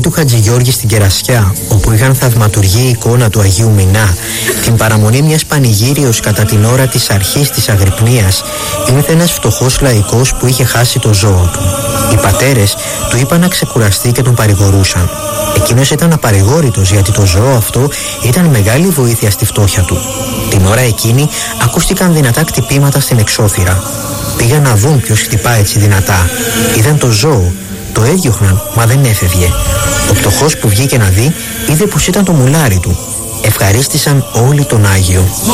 του Χατζηγιώργη στην Κερασιά, όπου είχαν θαυματουργεί η εικόνα του Αγίου Μινά, την παραμονή μιας πανηγύριος κατά την ώρα της αρχής της Αγρυπνίας, ήρθε ένας φτωχός λαϊκός που είχε χάσει το ζώο του. Οι πατέρες του είπαν να ξεκουραστεί και τον παρηγορούσαν. Εκείνος ήταν απαρηγόρητος, γιατί το ζώο αυτό ήταν μεγάλη βοήθεια στη φτώχεια του. Την ώρα εκείνη ακούστηκαν δυνατά κτυπήματα στην εξώθυρα. Πήγαν να δουν ποιος χτυπά έτσι δυνατά. Είδαν το ζώο. Το έδιωχναν, μα δεν έφευγε. Ο πτωχός που βγήκε να δει είδε πως ήταν το μουλάρι του. Ευχαρίστησαν όλοι τον Άγιο.